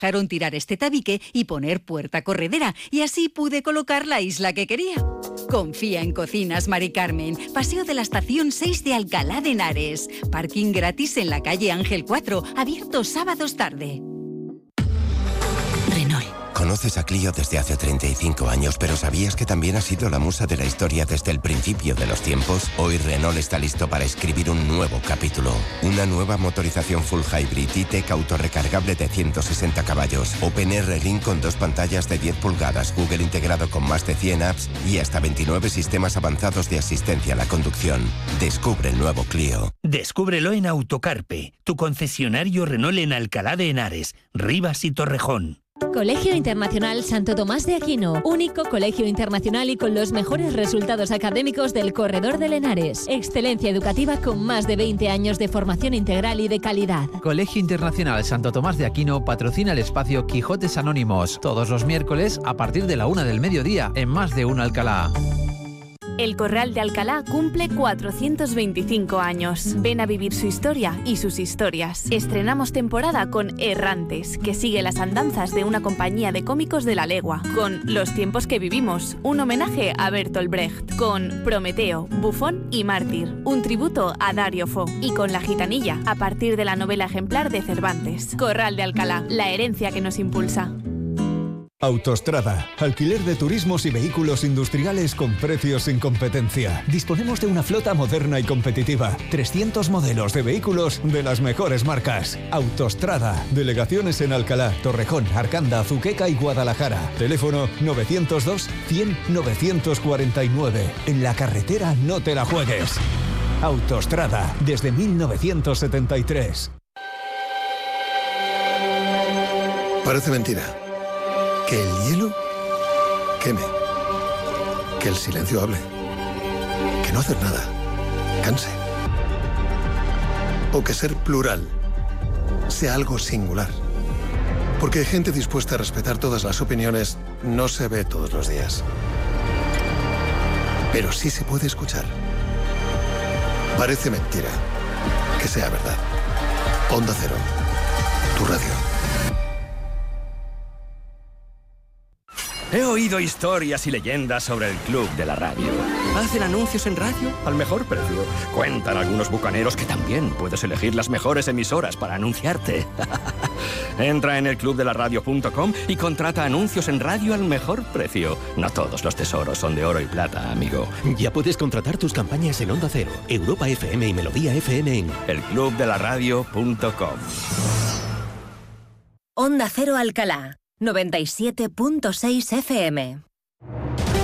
Dejaron tirar este tabique y poner puerta corredera, y así pude colocar la isla que quería. Confía en Cocinas Mari Carmen, Paseo de la Estación 6 de Alcalá de Henares. Parking gratis en la calle Ángel 4, abierto sábados tarde. Renault. Conoces a Clio desde hace 35 años, pero ¿sabías que también ha sido la musa de la historia desde el principio de los tiempos? Hoy Renault está listo para escribir un nuevo capítulo. Una nueva motorización full hybrid E-Tech autorrecargable de 160 caballos. OpenR Ring con 2 pantallas de 10 pulgadas, Google integrado con más de 100 apps y hasta 29 sistemas avanzados de asistencia a la conducción. Descubre el nuevo Clio. Descúbrelo en Autocarpe, tu concesionario Renault en Alcalá de Henares, Rivas y Torrejón. Colegio Internacional Santo Tomás de Aquino, único colegio internacional y con los mejores resultados académicos del corredor del Henares. Excelencia educativa con más de 20 años de formación integral y de calidad. Colegio Internacional Santo Tomás de Aquino patrocina el espacio Quijotes Anónimos, todos los miércoles a partir de la 1 del mediodía en Más de Uno Alcalá. El Corral de Alcalá cumple 425 años. Ven a vivir su historia y sus historias. Estrenamos temporada con Errantes, que sigue las andanzas de una compañía de cómicos de la legua. Con Los tiempos que vivimos, un homenaje a Bertolt Brecht. Con Prometeo, Bufón y Mártir, un tributo a Dario Fo. Y con La gitanilla, a partir de la novela ejemplar de Cervantes. Corral de Alcalá, la herencia que nos impulsa. Autostrada, alquiler de turismos y vehículos industriales con precios sin competencia. Disponemos de una flota moderna y competitiva. 300 modelos de vehículos de las mejores marcas. Autostrada, delegaciones en Alcalá, Torrejón, Arcanda, Azuqueca y Guadalajara. Teléfono 902 100 949. En la carretera no te la juegues. Autostrada, desde 1973. Parece mentira. Que el hielo queme. Que el silencio hable. Que no hacer nada canse. O que ser plural sea algo singular. Porque hay gente dispuesta a respetar todas las opiniones no se ve todos los días. Pero sí se puede escuchar. Parece mentira que sea verdad. Onda Cero, tu radio. He oído historias y leyendas sobre el Club de la Radio. ¿Hacen anuncios en radio al mejor precio? Cuentan algunos bucaneros que también puedes elegir las mejores emisoras para anunciarte. Entra en elclubdelaradio.com y contrata anuncios en radio al mejor precio. No todos los tesoros son de oro y plata, amigo. Ya puedes contratar tus campañas en Onda Cero, Europa FM y Melodía FM en elclubdelaradio.com. Onda Cero Alcalá, 97.6 FM.